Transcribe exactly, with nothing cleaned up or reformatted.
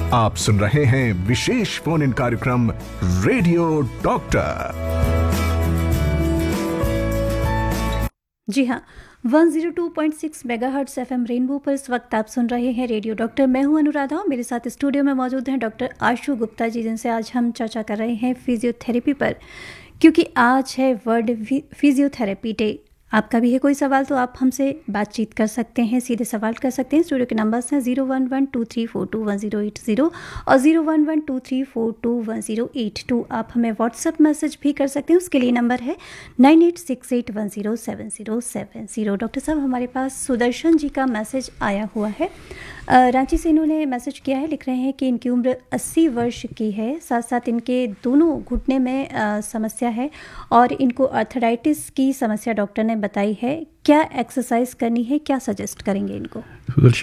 आप सुन रहे हैं विशेष फोन इन कार्यक्रम रेडियो डॉक्टर। जी हाँ, एक सौ दो पॉइंट छह मेगाहर्ट्ज़ एफएम रेनबो पर इस वक्त आप सुन रहे हैं रेडियो डॉक्टर। मैं हूं अनुराधा और मेरे साथ स्टूडियो में मौजूद हैं डॉक्टर आशु गुप्ता जी, जिनसे आज हम चर्चा कर रहे हैं फिजियोथेरेपी पर, क्योंकि आज है वर्ल्ड फिजियोथेरेपी डे। आपका भी है कोई सवाल तो आप हमसे बातचीत कर सकते हैं, सीधे सवाल कर सकते हैं। स्टूडियो के नंबर्स हैं zero one one two three four to one zero eight zero और zero one one two three four to one zero eight to. आप हमें व्हाट्सएप मैसेज भी कर सकते हैं, उसके लिए नंबर है nine eight six eight one zero seven zero seven zero. Doctor साहब, हमारे पास सुदर्शन जी का मैसेज आया हुआ है। रांची से इन्होंने मैसेज किया है, लिख रहे हैं कि इनकी उम्र अस्सी वर्ष की है, साथ साथ इनके दोनों घुटने में आ, समस्या है और इनको आर्थराइटिस की समस्या डॉक्टर ने बताई है। क्या एक्सरसाइज करनी है, क्या सजेस्ट करेंगे इनको?